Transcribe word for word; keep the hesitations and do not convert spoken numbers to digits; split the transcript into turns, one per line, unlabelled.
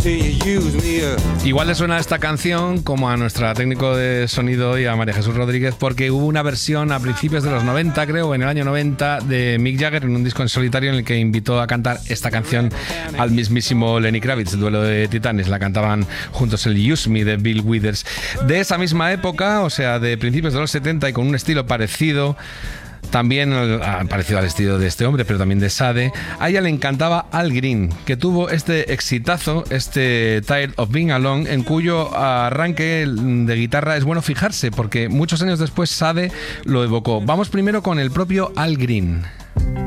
Igual le suena esta canción como a nuestra técnico de sonido y a María Jesús Rodríguez, porque hubo una versión a principios de los noventa, creo, en el año noventa, de Mick Jagger en un disco en solitario en el que invitó a cantar esta canción al mismísimo Lenny Kravitz, el duelo de titanes. La cantaban juntos el Use Me de Bill Withers. De esa misma época, o sea, de principios de los setenta y con un estilo parecido, también parecido al estilo de este hombre, pero también de Sade, a ella le encantaba Al Green, que tuvo este exitazo, este Tired of Being Alone, en cuyo arranque de guitarra es bueno fijarse, porque muchos años después Sade lo evocó. Vamos primero con el propio Al Green.